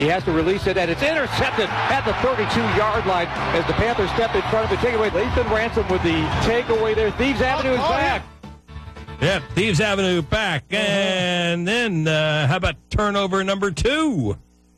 He has to release it, and it's intercepted at the 32-yard line as the Panthers stepped in front of the takeaway. Lathan Ransom with the takeaway there. Thieves Avenue is back. Yep, Thieves Avenue back. And then how about turnover number 2?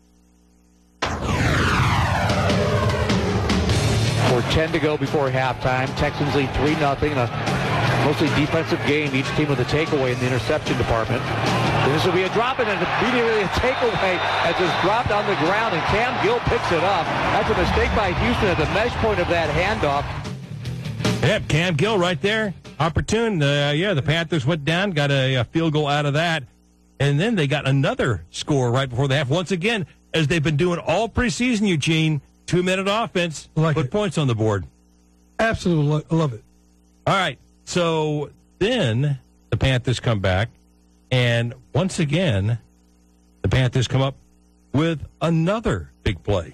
4:10 to go before halftime. Texans lead 3-0 in a mostly defensive game. Each team with a takeaway in the interception department. This will be a drop and immediately a takeaway as it's dropped on the ground, and Cam Gill picks it up. That's a mistake by Houston at the mesh point of that handoff. Yep, Cam Gill right there. Opportune. The Panthers went down, got a field goal out of that, and then they got another score right before the half. Once again, as they've been doing all preseason, Eugene, 2-minute offense, put points on the board. Absolutely, I love it. All right, so then the Panthers come back. And once again, the Panthers come up with another big play.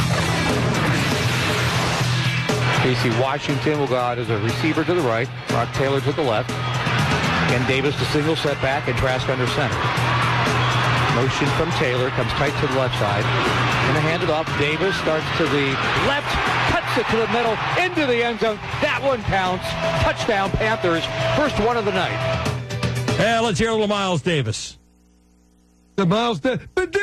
Casey Washington will go out as a receiver to the right, Brock Taylor to the left, and Davis to single setback and Trask under center. Motion from Taylor, comes tight to the left side. Going to hand it off. Davis starts to the left, cuts it to the middle, into the end zone. That one counts. Touchdown, Panthers. First one of the night. Yeah, let's hear a little Miles Davis. The Miles Davis.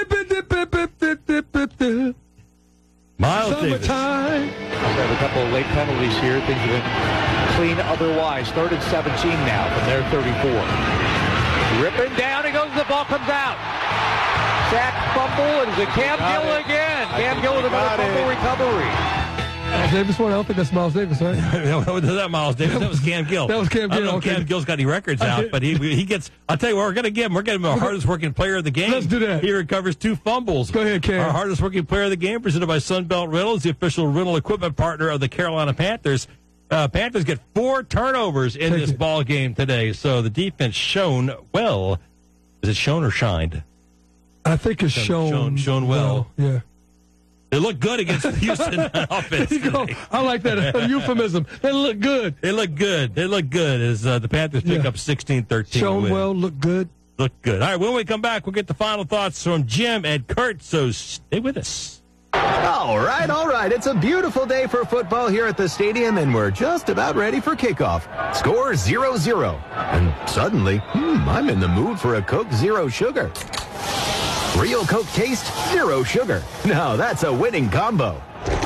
Miles Davis. Summertime. We have a couple of late penalties here. Things have been clean otherwise. 3rd and 17 now from their 34. Ripping down, he goes, the ball comes out. Sack, fumble, and it's a Cam Gill again. Cam Gill with another fumble recovery. Miles Davis one? I don't think that's Miles Davis, right? Was that Miles Davis? That was Cam Gill. That was Cam Gill. I don't know if Cam Gill's got any records out, but he gets, I'll tell you what, we're going to give him. We're getting him our hardest working player of the game. Let's do that. He recovers 2 fumbles. Go ahead, Cam. Our hardest working player of the game, presented by Sunbelt Rentals, the official rental equipment partner of the Carolina Panthers. Panthers get 4 turnovers in this ball game today, so the defense shone well. Is it shown or shined? I think it's shown. Shown well. Yeah. They look good against the Houston offense today. I like that. A euphemism. They look good. They look good. They look good as the Panthers pick up 16-13. Shown well, look good. Look good. All right, when we come back, we'll get the final thoughts from Jim and Kurt, so stay with us. All right. It's a beautiful day for football here at the stadium, and we're just about ready for kickoff. Score 0-0. And suddenly, I'm in the mood for a Coke Zero Sugar. Real Coke taste, 0 sugar. Now that's a winning combo.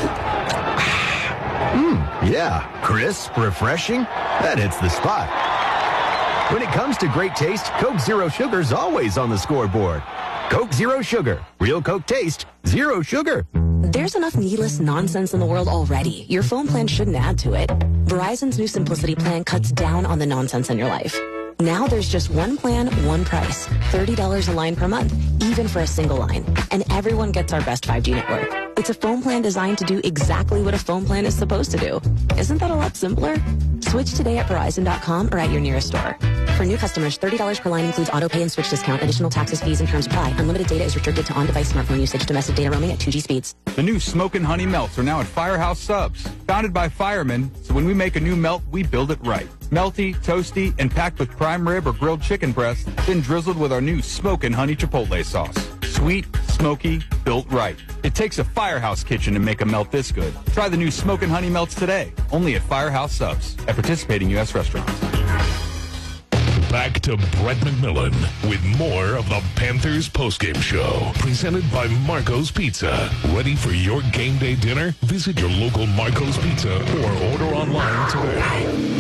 Yeah, crisp, refreshing. That hits the spot. When it comes to great taste, Coke Zero Sugar's always on the scoreboard. Coke Zero Sugar. Real Coke taste, 0 sugar. There's enough needless nonsense in the world already. Your phone plan shouldn't add to it. Verizon's new Simplicity plan cuts down on the nonsense in your life. Now there's just one plan, one price. $30 a line per month, even for a single line. And everyone gets our best 5G network. It's a phone plan designed to do exactly what a phone plan is supposed to do. Isn't that a lot simpler? Switch today at Verizon.com or at your nearest store. For new customers, $30 per line includes auto pay and switch discount. Additional taxes, fees, and terms apply. Unlimited data is restricted to on-device smartphone usage. Domestic data roaming at 2G speeds. The new Smokin' Honey Melts are now at Firehouse Subs. Founded by firemen, so when we make a new melt, we build it right. Melty, toasty, and packed with prime rib or grilled chicken breast, then drizzled with our new Smokin' Honey Chipotle sauce. Sweet, smoky, built right. It takes a Firehouse kitchen to make a melt this good. Try the new Smokin' Honey Melts today, only at Firehouse Subs, at participating U.S. restaurants. Back to Brett McMillan with more of the Panthers postgame show, presented by Marco's Pizza. Ready for your game day dinner? Visit your local Marco's Pizza or order online today.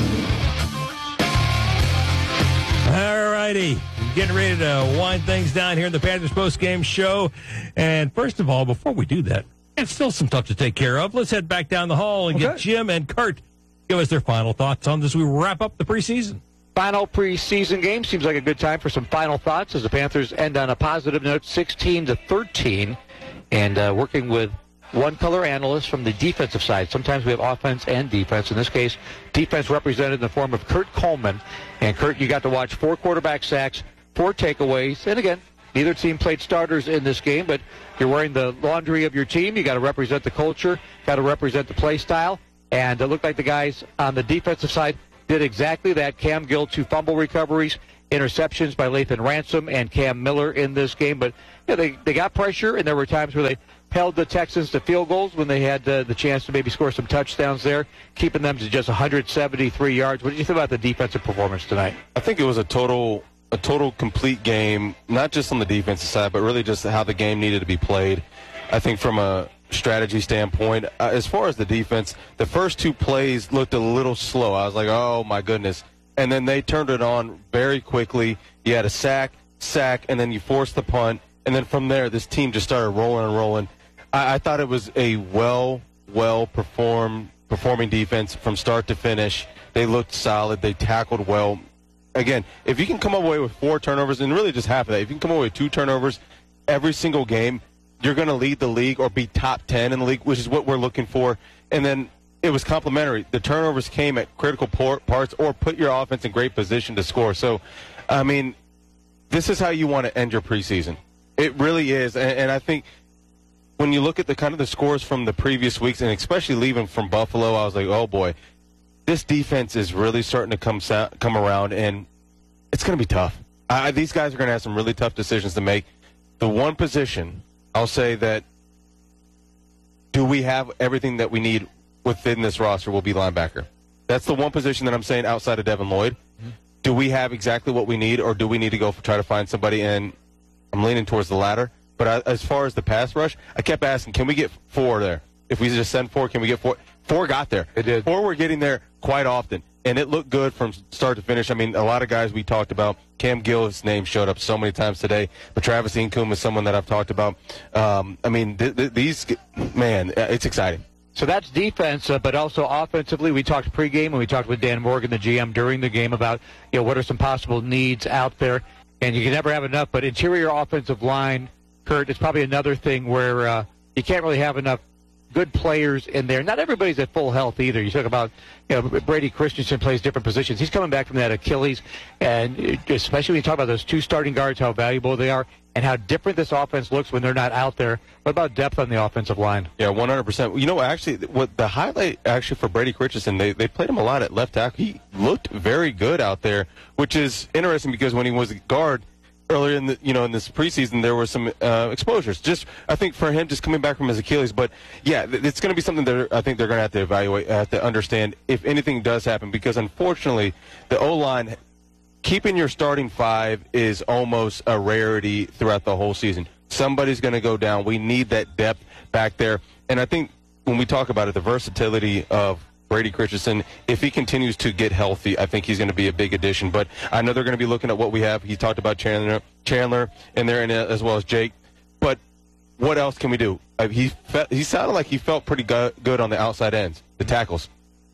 All righty. Getting ready to wind things down here in the Panthers postgame show. And first of all, before we do that, it's still some stuff to take care of. Let's head back down the hall and get Jim and Kurt give us their final thoughts on this. We wrap up the preseason. Final preseason game. Seems like a good time for some final thoughts as the Panthers end on a positive note, 16-13. And working with one-color analysts from the defensive side. Sometimes we have offense and defense. In this case, defense represented in the form of Kurt Coleman. And, Kurt, you got to watch 4 quarterback sacks, 4 takeaways. And, again, neither team played starters in this game, but you're wearing the laundry of your team. You got to represent the culture, got to represent the play style. And it looked like the guys on the defensive side did exactly that. Cam Gill, 2 fumble recoveries. interceptions by Lathan Ransom and Cam Miller in this game. But they got pressure, and there were times where they held the Texans to field goals when they had the chance to maybe score some touchdowns there, keeping them to just 173 yards. What did you think about the defensive performance tonight? I think it was a total complete game, not just on the defensive side, but really just how the game needed to be played. I think from a strategy standpoint, as far as the defense, the first 2 plays looked a little slow. I was like, oh, my goodness. And then they turned it on very quickly. You had a sack, and then you forced the punt. And then from there, this team just started rolling and rolling. I thought it was a performing defense from start to finish. They looked solid. They tackled well. Again, if you can come away with 4 turnovers, and really just half of that, if you can come away with 2 turnovers every single game, you're going to lead the league or be top 10 in the league, which is what we're looking for. And then it was complementary. The turnovers came at critical parts or put your offense in great position to score. So, I mean, this is how you want to end your preseason. It really is. And I think when you look at the kind of the scores from the previous weeks, and especially leaving from Buffalo, I was like, oh, boy, this defense is really starting to come around, and it's going to be tough. These guys are going to have some really tough decisions to make. The one position, I'll say that do we have everything that we need within this roster will be linebacker. That's the one position that I'm saying outside of Devin Lloyd. Mm-hmm. Do we have exactly what we need, or do we need to go try to find somebody? And I'm leaning towards the latter. But as far as the pass rush, I kept asking, can we get 4 there? If we just send 4, can we get 4? 4 got there. It did. 4 were getting there quite often, and it looked good from start to finish. I mean, a lot of guys we talked about. Cam Gill's name showed up so many times today, but Travis Incoom is someone that I've talked about. I mean, it's exciting. So that's defense, but also offensively. We talked pregame, and we talked with Dan Morgan, the GM, during the game about what are some possible needs out there. And you can never have enough, but interior offensive line, Kurt, it's probably another thing where you can't really have enough good players in there. Not everybody's at full health either. You talk about, Brady Christensen plays different positions. He's coming back from that Achilles, and especially when you talk about those 2 starting guards, how valuable they are, and how different this offense looks when they're not out there. What about depth on the offensive line? Yeah, 100%. Actually, what the highlight for Brady Christensen, they played him a lot at left tackle. He looked very good out there, which is interesting because when he was a guard earlier in this preseason, there were some exposures. Just I think for him, just coming back from his Achilles. But yeah, it's going to be something that I think they're going to have to evaluate, have to understand if anything does happen, because unfortunately, the O-line. Keeping your starting 5 is almost a rarity throughout the whole season. Somebody's going to go down. We need that depth back there. And I think when we talk about it, the versatility of Brady Christensen, if he continues to get healthy, I think he's going to be a big addition. But I know they're going to be looking at what we have. He talked about Chandler in there, and as well as Jake. But what else can we do? He sounded like he felt pretty good on the outside ends, the tackles.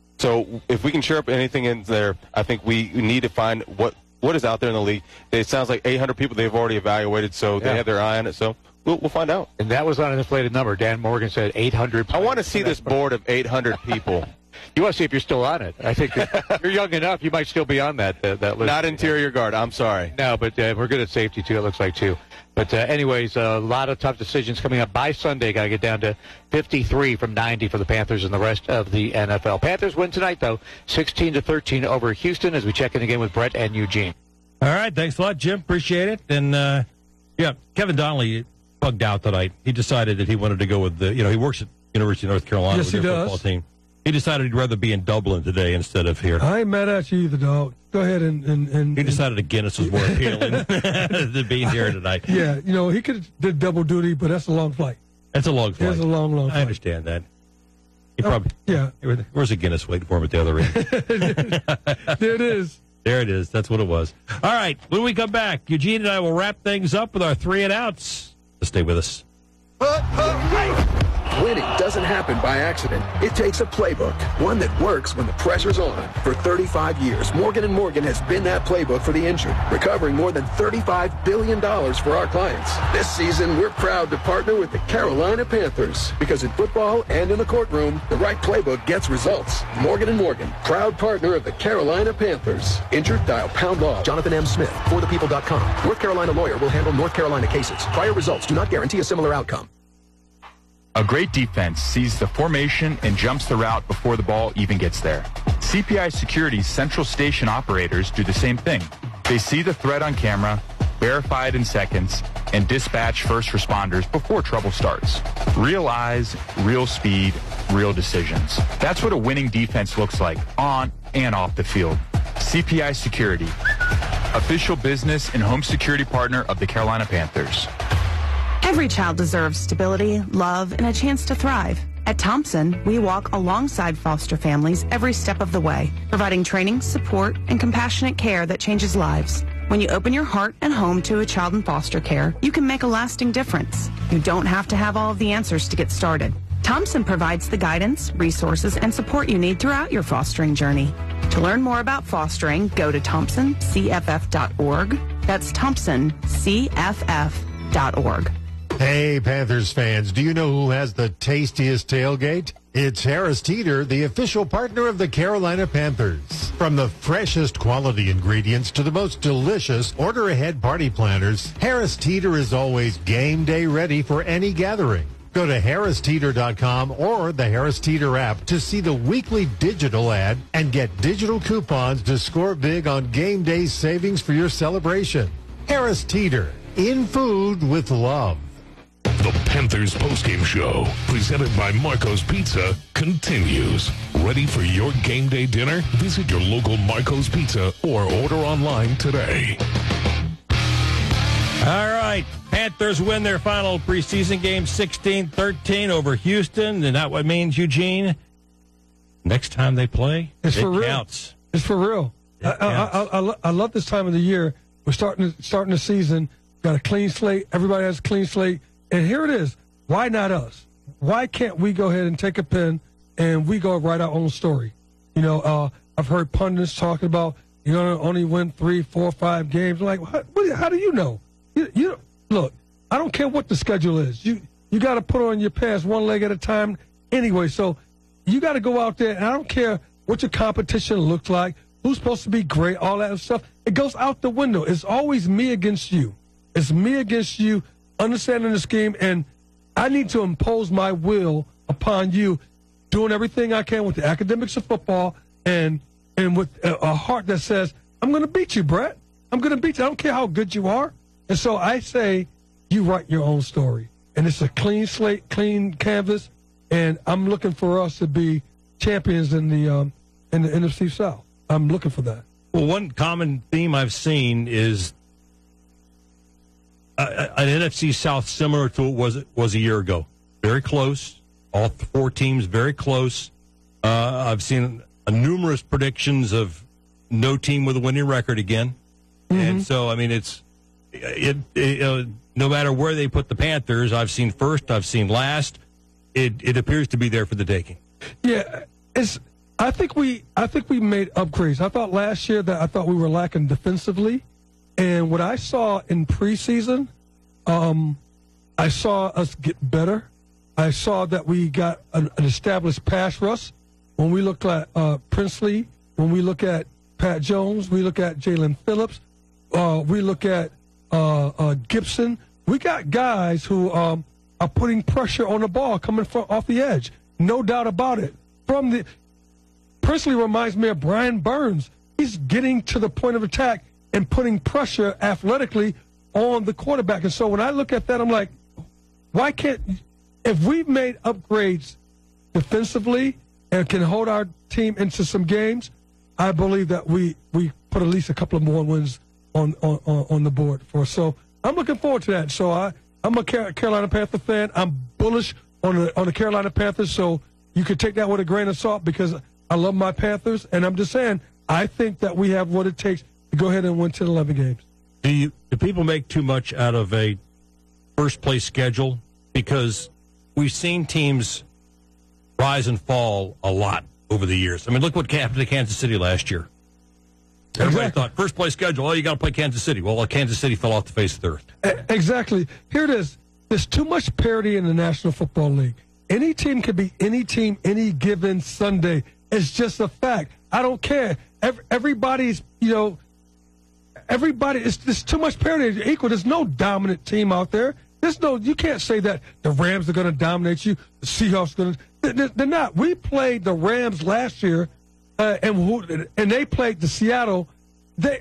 So if we can shore up anything in there, I think we need to find what is out there in the league. It sounds like 800 people they've already evaluated, so they have their eye on it. So we'll find out. And that was on an inflated number. Dan Morgan said 800. I want to see this board of 800 people. You want to see if you're still on it. I think you're young enough, you might still be on that list. Not interior guard. I'm sorry. No, but we're good at safety, too, it looks like, too. But anyways, a lot of tough decisions coming up by Sunday. Got to get down to 53 from 90 for the Panthers and the rest of the NFL. Panthers win tonight, though, 16-13 over Houston, as we check in again with Brett and Eugene. All right, thanks a lot, Jim. Appreciate it. And, Kevin Donnelly bugged out tonight. He decided that he wanted to go with he works at University of North Carolina with their football team. He decided he'd rather be in Dublin today instead of here. I ain't mad at you either, dog. Go ahead and he decided a Guinness was more appealing than being here tonight. Yeah, he could have did double duty, but that's a long flight. That's a long flight. It's a long flight. I understand that. He probably Where's a Guinness waiting for him at the other end? There it is. There it is. That's what it was. All right. When we come back, Eugene and I will wrap things up with our 3 and outs. Stay with us. Winning doesn't happen by accident. It takes a playbook, one that works when the pressure's on. For 35 years, Morgan & Morgan has been that playbook for the injured, recovering more than $35 billion for our clients. This season, we're proud to partner with the Carolina Panthers, because in football and in the courtroom, the right playbook gets results. Morgan & Morgan, proud partner of the Carolina Panthers. Injured? Dial #law. Jonathan M. Smith, forthepeople.com. North Carolina lawyer will handle North Carolina cases. Prior results do not guarantee a similar outcome. A great defense sees the formation and jumps the route before the ball even gets there. CPI Security's Central Station operators do the same thing. They see the threat on camera, verify it in seconds, and dispatch first responders before trouble starts. Real eyes, real speed, real decisions. That's what a winning defense looks like on and off the field. CPI Security, official business and home security partner of the Carolina Panthers. Every child deserves stability, love, and a chance to thrive. At Thompson, we walk alongside foster families every step of the way, providing training, support, and compassionate care that changes lives. When you open your heart and home to a child in foster care, you can make a lasting difference. You don't have to have all of the answers to get started. Thompson provides the guidance, resources, and support you need throughout your fostering journey. To learn more about fostering, go to thompsoncff.org. That's thompsoncff.org. Hey, Panthers fans, do you know who has the tastiest tailgate? It's Harris Teeter, the official partner of the Carolina Panthers. From the freshest quality ingredients to the most delicious order-ahead party planners, Harris Teeter is always game day ready for any gathering. Go to harristeeter.com or the Harris Teeter app to see the weekly digital ad and get digital coupons to score big on game day savings for your celebration. Harris Teeter, in food with love. The Panthers postgame show, presented by Marco's Pizza, continues. Ready for your game day dinner? Visit your local Marco's Pizza or order online today. All right. Panthers win their final preseason game 16-13 over Houston. And that what means, Eugene? Next time they play, it counts. It's for real. I love this time of the year. We're starting the season. Got a clean slate. Everybody has a clean slate. And here it is. Why not us? Why can't we go ahead and take a pen and we go write our own story? You know, I've heard pundits talking about you're going to only win 3, 4, 5 games. I'm like, how do you know? You look, I don't care what the schedule is. You got to put on your pants one leg at a time anyway. So you got to go out there, and I don't care what your competition looks like, who's supposed to be great, all that stuff. It goes out the window. It's always me against you. It's me against you. Understanding the scheme, and I need to impose my will upon you, doing everything I can with the academics of football and with a heart that says, I'm going to beat you, Brett. I'm going to beat you. I don't care how good you are. And so I say, you write your own story. And it's a clean slate, clean canvas, and I'm looking for us to be champions in the NFC South. I'm looking for that. Well, one common theme I've seen is an NFC South similar to what was a year ago. Very close. All 4 teams very close. I've seen numerous predictions of no team with a winning record again. Mm-hmm. And so, I mean, no matter where they put the Panthers, I've seen first, I've seen last. It appears to be there for the taking. Yeah, I think we made upgrades. I thought last year that we were lacking defensively. And what I saw in preseason, I saw us get better. I saw that we got an established pass rush. When we look at Princely, when we look at Pat Jones, we look at Jalen Phillips, we look at Gibson. We got guys who are putting pressure on the ball coming off the edge. No doubt about it. Princely reminds me of Brian Burns. He's getting to the point of attack and putting pressure athletically on the quarterback. And so when I look at that, I'm like, why can't – if we've made upgrades defensively and can hold our team into some games, I believe that we put at least a couple of more wins on the board for us. So I'm looking forward to that. So I'm a Carolina Panther fan. I'm bullish on the Carolina Panthers, so you can take that with a grain of salt because I love my Panthers. And I'm just saying, I think that we have what it takes to go ahead and win 10, 11 games. Do people make too much out of a first-place schedule? Because we've seen teams rise and fall a lot over the years. I mean, look what happened to Kansas City last year. Everybody thought, first-place schedule, you got to play Kansas City. Well, Kansas City fell off the face of the earth. Exactly. Here it is. There's too much parity in the National Football League. Any team can be any team any given Sunday. It's just a fact. I don't care. Everybody's, there's too much parity equal. There's no dominant team out there. You can't say that the Rams are going to dominate you. The Seahawks are going to. They're not. We played the Rams last year, and they played the Seattle.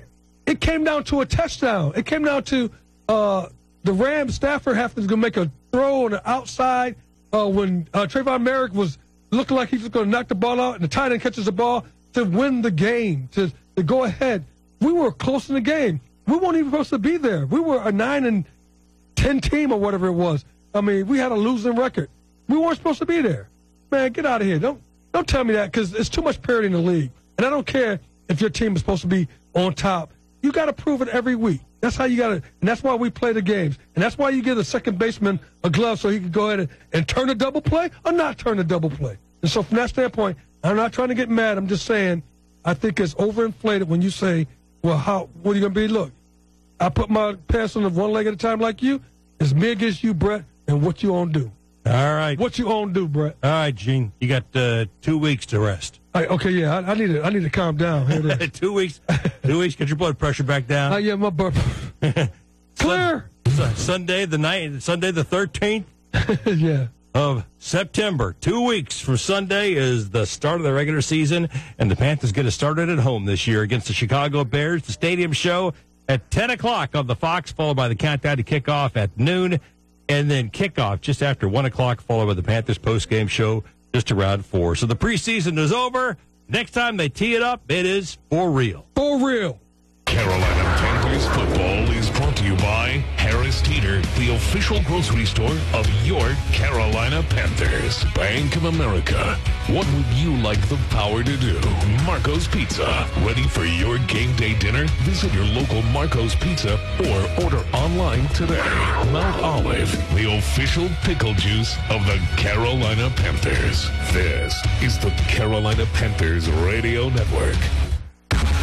it came down to a touchdown. It came down to the Rams. Stafford having to make a throw on the outside when Trayvon Merrick was looking like he was going to knock the ball out, and the tight end catches the ball to win the game, to go ahead. We were close in the game. We weren't even supposed to be there. We were a 9-10 team or whatever it was. I mean, we had a losing record. We weren't supposed to be there. Man, get out of here. Don't tell me that, because it's too much parity in the league. And I don't care if your team is supposed to be on top. You got to prove it every week. That's how you got to, and that's why we play the games. And that's why you give the second baseman a glove so he can go ahead and turn a double play or not turn a double play. And so from that standpoint, I'm not trying to get mad. I'm just saying I think it's overinflated when you say, well, what are you going to be? Look, I put my pants on one leg at a time like you. It's me against you, Brett, and what you on do. All right. What you on do, Brett? All right, Gene. You got 2 weeks to rest. Okay, yeah, I need to calm down. 2 weeks. 2 weeks. Get your blood pressure back down. Yeah, my blood clear. Sunday the 13th. Yeah. Of September. 2 weeks from Sunday is the start of the regular season, and the Panthers get it started at home this year against the Chicago Bears. The stadium show at 10 o'clock on the Fox, followed by the countdown to kickoff at noon, and then kickoff just after 1 o'clock, followed by the Panthers postgame show just around 4. So the preseason is over. Next time they tee it up, it is for real. For real. Carolina Panthers football is brought to you by Harris Teeter, the official grocery store of your Carolina Panthers. Bank of America. What would you like the power to do? Marco's Pizza. Ready for your game day dinner? Visit your local Marco's Pizza or order online today. Mount Olive, the official pickle juice of the Carolina Panthers. This is the Carolina Panthers Radio Network.